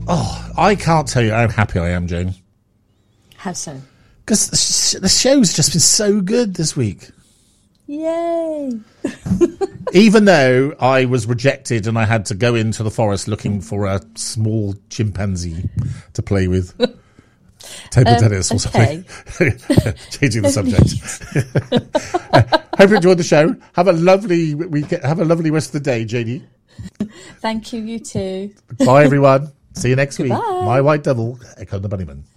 Oh, I can't tell you how happy I am, Jane. How so? Because the show's just been so good this week. Yay! Even though I was rejected and I had to go into the forest looking for a small chimpanzee to play with. Table tennis or something. Changing the subject. Hope you enjoyed the show. Have a lovely weekend. Have a lovely rest of the day, JD. Thank you, you too. Bye, everyone. See you next week. Goodbye. My White Devil, Echo the Bunnyman.